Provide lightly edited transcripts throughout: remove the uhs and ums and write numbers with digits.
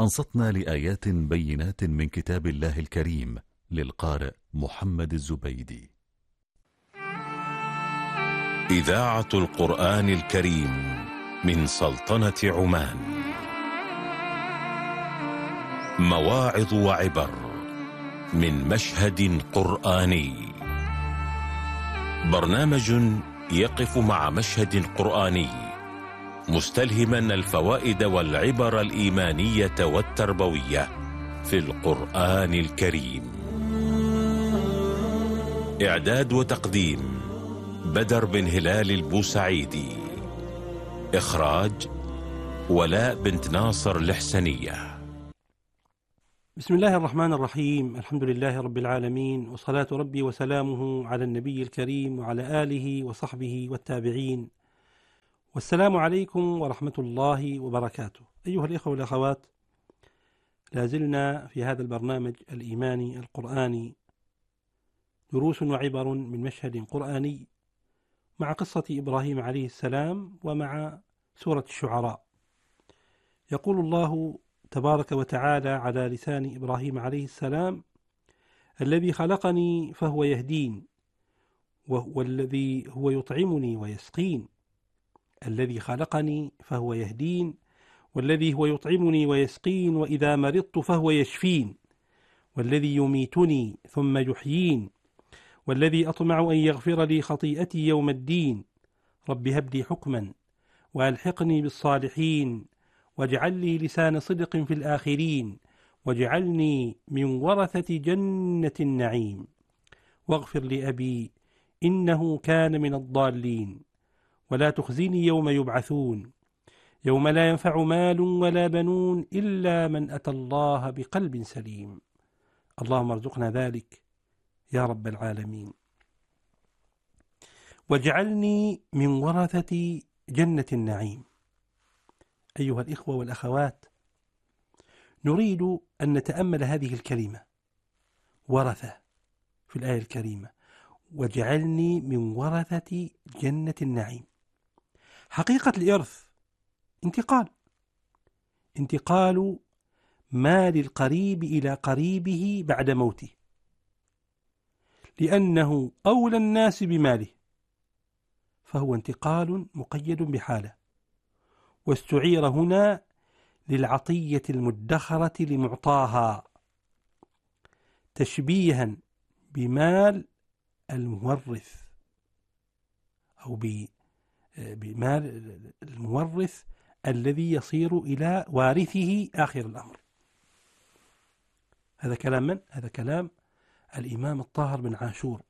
أنصتنا لآيات بينات من كتاب الله الكريم للقارئ محمد الزبيدي. إذاعة القرآن الكريم من سلطنة عمان. مواعظ وعبر من مشهد قرآني. برنامج يقف مع مشهد قرآني مستلهما الفوائد والعبر الإيمانية والتربوية في القرآن الكريم. إعداد وتقديم بدر بن هلال البوسعيدي. إخراج ولاء بنت ناصر الحسنية. بسم الله الرحمن الرحيم. الحمد لله رب العالمين، وصلاة ربي وسلامه على النبي الكريم وعلى آله وصحبه والتابعين، والسلام عليكم ورحمة الله وبركاته. أيها الإخوة والأخوات، لازلنا في هذا البرنامج الإيماني القرآني دروس وعبر من مشهد قرآني مع قصة إبراهيم عليه السلام ومع سورة الشعراء. يقول الله تبارك وتعالى على لسان إبراهيم عليه السلام: الذي خلقني فهو يهدين، والذي هو يطعمني ويسقين. الذي خلقني فهو يهدين، والذي هو يطعمني ويسقين، وإذا مرضت فهو يشفين، والذي يميتني ثم يحيين، والذي أطمع أن يغفر لي خطيئتي يوم الدين. رب هب لي حكما وألحقني بالصالحين، واجعل لي لسان صدق في الآخرين، واجعلني من ورثة جنة النعيم، واغفر لأبي إنه كان من الضالين، ولا تخزني يوم يبعثون، يوم لا ينفع مال ولا بنون إلا من أتى الله بقلب سليم. اللهم ارزقنا ذلك يا رب العالمين. واجعلني من ورثة جنة النعيم. أيها الإخوة والأخوات، نريد أن نتأمل هذه الكلمة ورثة في الآية الكريمة: واجعلني من ورثة جنة النعيم. حقيقة الإرث انتقال مال القريب إلى قريبه بعد موته، لأنه أولى الناس بماله، فهو انتقال مقيد بحالة، واستعير هنا للعطية المدخرة لمعطاها تشبيها بمال المورث، أو بمال المورث الذي يصير إلى وارثه آخر الأمر. هذا كلام من؟ هذا كلام الإمام الطاهر بن عاشور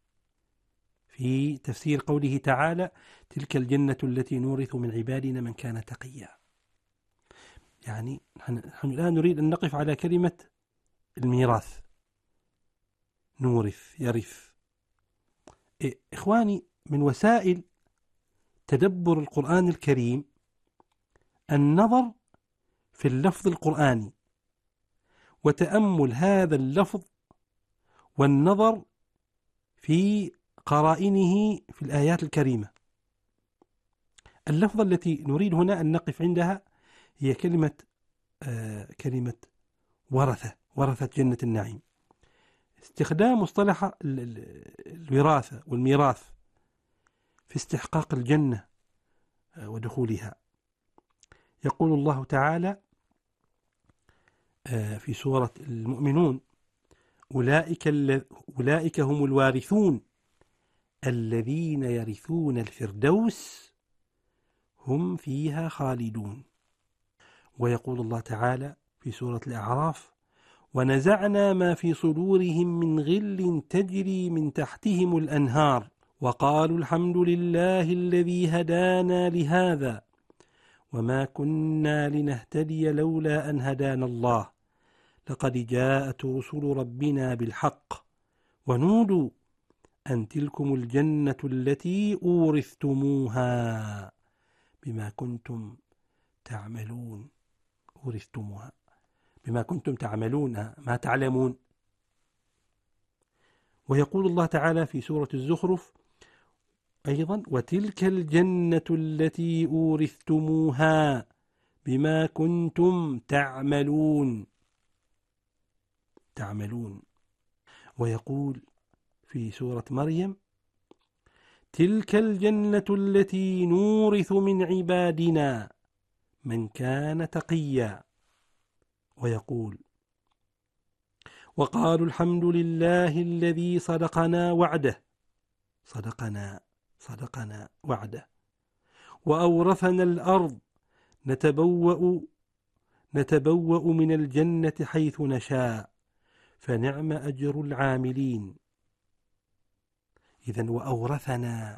في تفسير قوله تعالى: تلك الجنة التي نورث من عبادنا من كان تقيا. يعني نحن الآن نريد أن نقف على كلمة الميراث. نورث، يرث. إخواني، من وسائل تدبر القرآن الكريم النظر في اللفظ القرآني، وتأمل هذا اللفظ، والنظر في قرائنه في الآيات الكريمة. اللفظة التي نريد هنا أن نقف عندها هي كلمة ورثة جنة النعيم. استخدام مصطلح الوراثة والميراث في استحقاق الجنة ودخولها. يقول الله تعالى في سورة المؤمنون: أولئك هم الوارثون الذين يرثون الفردوس هم فيها خالدون. ويقول الله تعالى في سورة الأعراف: ونزعنا ما في صدورهم من غل تجري من تحتهم الأنهار وقالوا الحمد لله الذي هدانا لهذا وما كنا لنهتدي لولا أن هدانا الله لقد جاءت رسل ربنا بالحق ونودوا أن تلكم الجنة التي أورثتموها بما كنتم تعملون. أورثتموها بما كنتم تعملون، ما تعلمون. ويقول الله تعالى في سورة الزخرف أيضا: وتلك الجنة التي أورثتموها بما كنتم تعملون. ويقول في سورة مريم: تلك الجنة التي نورث من عبادنا من كان تقيا. ويقول: وقالوا الحمد لله الذي صدقنا وعده وأورثنا الأرض نتبوأ من الجنة حيث نشاء فنعم أجر العاملين. إذن وأورثنا،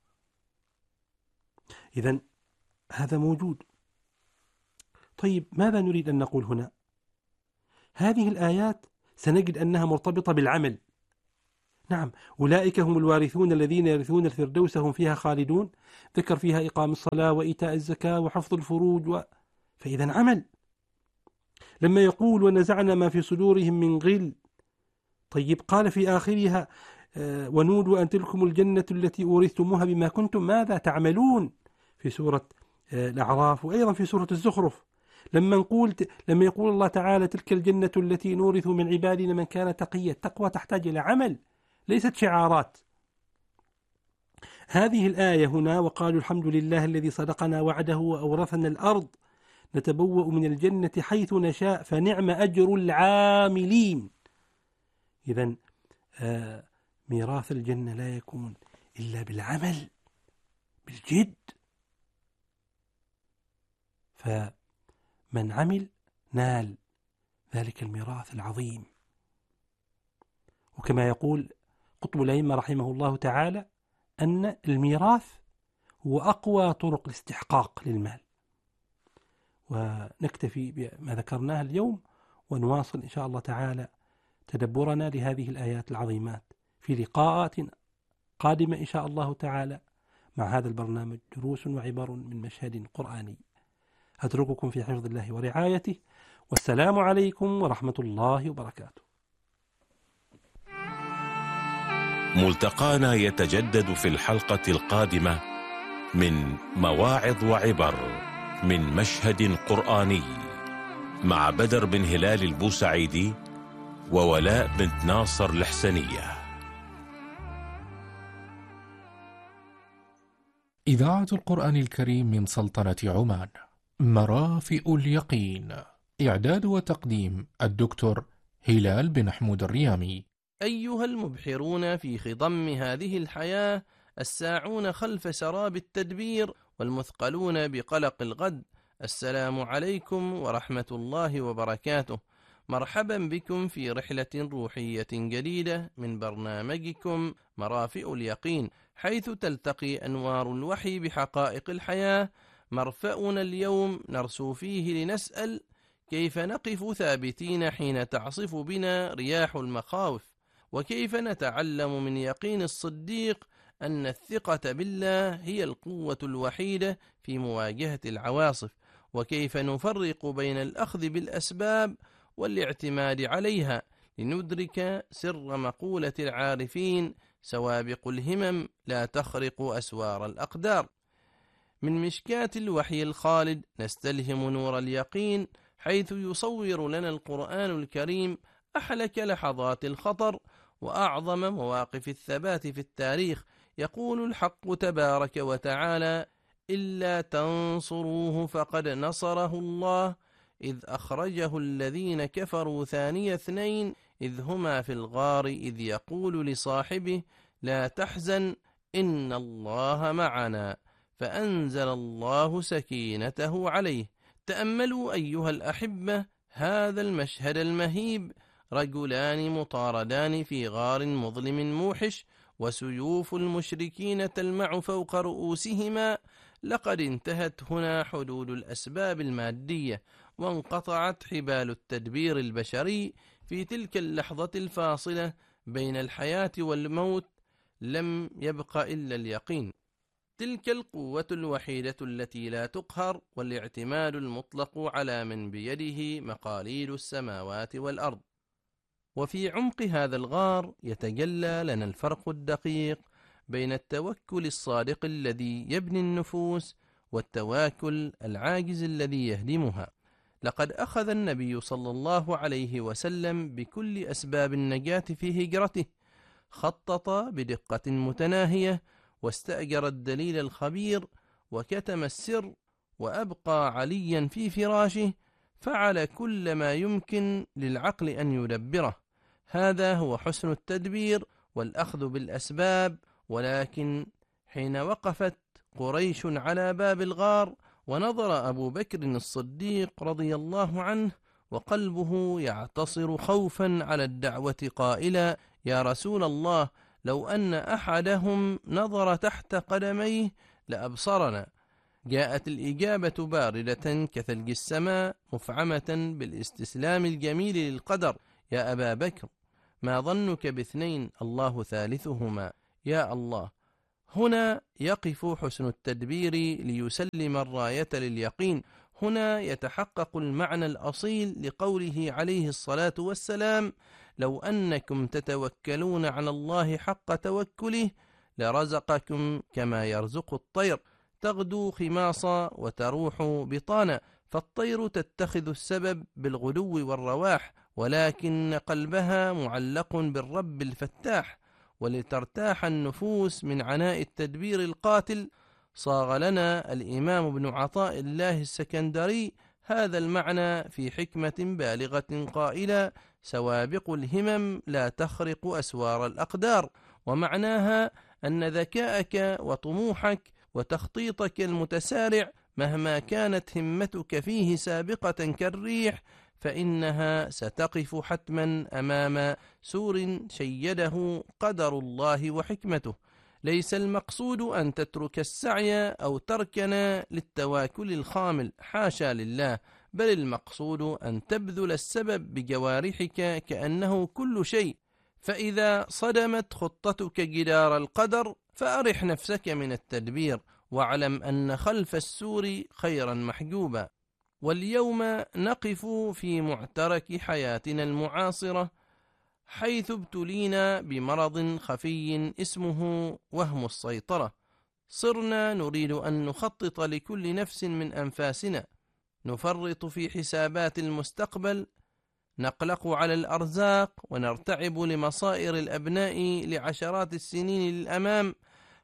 إذن هذا موجود. طيب ماذا نريد أن نقول هنا؟ هذه الآيات سنجد أنها مرتبطة بالعمل. نعم، أولئك هم الوارثون الذين يرثون الفردوس هم فيها خالدون، ذكر فيها إقام الصلاة وإيتاء الزكاة وحفظ الفروج فإذا عمل. لما يقول ونزعنا ما في صدورهم من غل، طيب قال في آخرها ونودوا أن تلكم الجنة التي أورثتموها بما كنتم ماذا تعملون، في سورة الأعراف وأيضا في سورة الزخرف. لما يقول الله تعالى تلك الجنة التي نورث من عبادنا من كان تقيا، التقوى تحتاج إلى عمل ليست شعارات. هذه الآية هنا وقالوا الحمد لله الذي صدقنا وعده وأورثنا الأرض نتبوأ من الجنة حيث نشاء فنعم أجر العاملين. إذن ميراث الجنة لا يكون إلا بالعمل بالجد، فمن عمل نال ذلك الميراث العظيم. وكما يقول قطب الأئمة رحمه الله تعالى أن الميراث هو أقوى طرق الاستحقاق للمال. ونكتفي بما ذكرناه اليوم ونواصل إن شاء الله تعالى تدبرنا لهذه الآيات العظيمات في لقاءات قادمة إن شاء الله تعالى مع هذا البرنامج دروس وعبر من مشهد قرآني. أترككم في حفظ الله ورعايته، والسلام عليكم ورحمة الله وبركاته. ملتقانا يتجدد في الحلقة القادمة من مواعظ وعبر من مشهد قرآني مع بدر بن هلال البوسعيدي وولاء بنت ناصر الحسنية. إذاعة القرآن الكريم من سلطنة عمان. مرافئ اليقين. إعداد وتقديم الدكتور هلال بن حمود الريامي. أيها المبحرون في خضم هذه الحياة، الساعون خلف سراب التدبير والمثقلون بقلق الغد، السلام عليكم ورحمة الله وبركاته. مرحبا بكم في رحلة روحية جديدة من برنامجكم مرافئ اليقين، حيث تلتقي أنوار الوحي بحقائق الحياة. مرفأنا اليوم نرسو فيه لنسأل كيف نقف ثابتين حين تعصف بنا رياح المخاوف، وكيف نتعلم من يقين الصديق أن الثقة بالله هي القوة الوحيدة في مواجهة العواصف، وكيف نفرق بين الأخذ بالأسباب والاعتماد عليها لندرك سر مقولة العارفين: سوابق الهمم لا تخرق أسوار الأقدار. من مشكاة الوحي الخالد نستلهم نور اليقين، حيث يصور لنا القرآن الكريم أحلك لحظات الخطر وأعظم مواقف الثبات في التاريخ. يقول الحق تبارك وتعالى: إلا تنصروه فقد نصره الله إذ أخرجه الذين كفروا ثاني اثنين إذ هما في الغار إذ يقول لصاحبه لا تحزن إن الله معنا فأنزل الله سكينته عليه. تأملوا أيها الأحبة هذا المشهد المهيب: رجلان مطاردان في غار مظلم موحش، وسيوف المشركين تلمع فوق رؤوسهما. لقد انتهت هنا حدود الأسباب المادية، وانقطعت حبال التدبير البشري. في تلك اللحظة الفاصلة بين الحياة والموت لم يبق إلا اليقين، تلك القوة الوحيدة التي لا تقهر، والاعتماد المطلق على من بيده مقاليد السماوات والأرض. وفي عمق هذا الغار يتجلى لنا الفرق الدقيق بين التوكل الصادق الذي يبني النفوس والتواكل العاجز الذي يهدمها. لقد أخذ النبي صلى الله عليه وسلم بكل أسباب النجاة في هجرته، خطط بدقة متناهية، واستأجر الدليل الخبير، وكتم السر، وأبقى عليا في فراشه، فعل كل ما يمكن للعقل أن يدبره. هذا هو حسن التدبير والأخذ بالأسباب. ولكن حين وقفت قريش على باب الغار، ونظر أبو بكر الصديق رضي الله عنه وقلبه يعتصر خوفا على الدعوة قائلا: يا رسول الله، لو أن أحدهم نظر تحت قدميه لأبصرنا. جاءت الإجابة باردة كثلج السماء، مفعمة بالاستسلام الجميل للقدر: يا أبا بكر، ما ظنك باثنين الله ثالثهما؟ يا الله. هنا يقف حسن التدبير ليسلم الراية لليقين. هنا يتحقق المعنى الأصيل لقوله عليه الصلاة والسلام: لو أنكم تتوكلون على الله حق توكله لرزقكم كما يرزق الطير، تغدو خماصا وتروح بطانا. فالطير تتخذ السبب بالغدو والرواح، ولكن قلبها معلق بالرب الفتاح. ولترتاح النفوس من عناء التدبير القاتل، صاغ لنا الإمام ابن عطاء الله السكندري هذا المعنى في حكمة بالغة قائلا: سوابق الهمم لا تخرق أسوار الأقدار. ومعناها أن ذكاءك وطموحك وتخطيطك المتسارع مهما كانت همتك فيه سابقة كالريح، فإنها ستقف حتما أمام سور شيده قدر الله وحكمته. ليس المقصود أن تترك السعي أو تركن للتواكل الخامل، حاشا لله، بل المقصود أن تبذل السبب بجوارحك كأنه كل شيء. فإذا صدمت خطتك جدار القدر فأرح نفسك من التدبير، واعلم أن خلف السور خيرا محجوبا. واليوم نقف في معترك حياتنا المعاصرة، حيث ابتلينا بمرض خفي اسمه وهم السيطرة. صرنا نريد أن نخطط لكل نفس من أنفاسنا، نفرط في حسابات المستقبل، نقلق على الأرزاق، ونرتعب لمصائر الأبناء لعشرات السنين للأمام،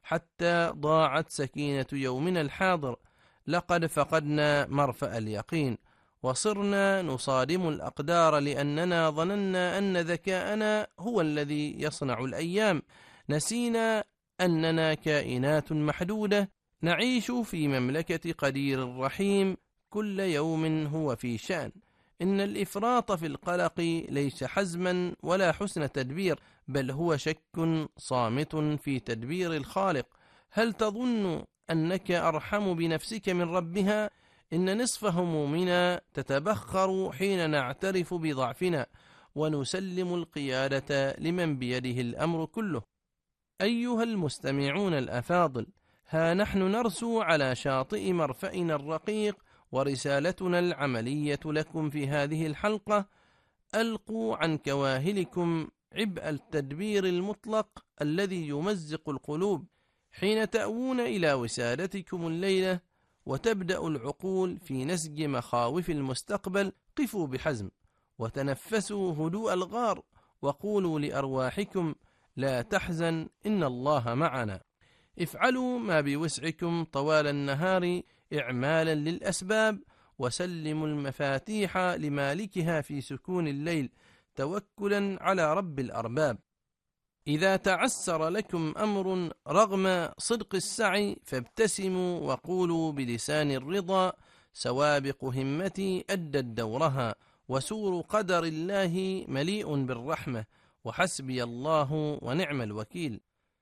حتى ضاعت سكينة يومنا الحاضر. لقد فقدنا مرفأ اليقين، وصرنا نصادم الأقدار لأننا ظننا أن ذكاءنا هو الذي يصنع الأيام. نسينا أننا كائنات محدودة نعيش في مملكة قدير رحيم، كل يوم هو في شأن. إن الإفراط في القلق ليس حزما ولا حسن تدبير، بل هو شك صامت في تدبير الخالق. هل تظن أنك أرحم بنفسك من ربها؟ إن نصف همومنا تتبخر حين نعترف بضعفنا ونسلم القيادة لمن بيده الأمر كله. أيها المستمعون الأفاضل، ها نحن نرسو على شاطئ مرفأنا الرقيق، ورسالتنا العملية لكم في هذه الحلقة: ألقوا عن كواهلكم عبء التدبير المطلق الذي يمزق القلوب. حين تأوون إلى وسادتكم الليلة وتبدأ العقول في نسج مخاوف المستقبل، قفوا بحزم وتنفسوا هدوء الغار، وقولوا لأرواحكم: لا تحزن، إن الله معنا. افعلوا ما بوسعكم طوال النهار إعمالا للأسباب، وسلموا المفاتيح لمالكها في سكون الليل، توكلا على رب الأرباب. إذا تعسر لكم أمر رغم صدق السعي، فابتسموا وقولوا بلسان الرضا: سوابق همتي أدت دورها، وسور قدر الله مليء بالرحمة، وحسبي الله ونعم الوكيل.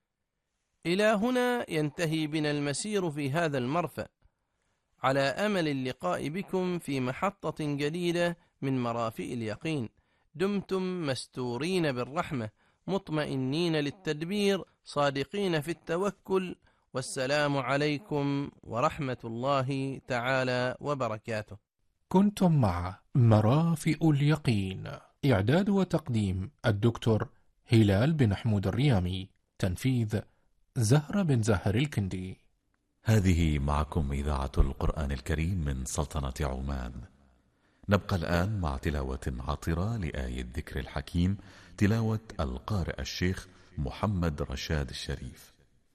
إلى هنا ينتهي بنا المسير في هذا المرفأ، على أمل اللقاء بكم في محطة جديدة من مرافئ اليقين. دمتم مستورين بالرحمة، مطمئنين للتدبير، صادقين في التوكل. والسلام عليكم ورحمة الله تعالى وبركاته. كنتم مع مرافئ اليقين، إعداد وتقديم الدكتور هلال بن حمود الريامي، تنفيذ زهرة بن زهر الكندي. هذه معكم إذاعة القرآن الكريم من سلطنة عمان. نبقى الآن مع تلاوة عطرة لآية الذكر الحكيم، تلاوة القارئ الشيخ محمد رشاد الشريف.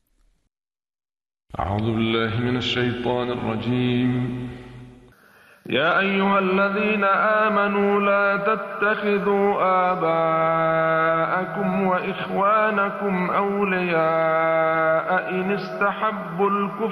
أعوذ بالله من الشيطان الرجيم. يا أيها الذين آمنوا لا تتخذوا آباءكم وإخوانكم أولياء إن استحبوا الكفر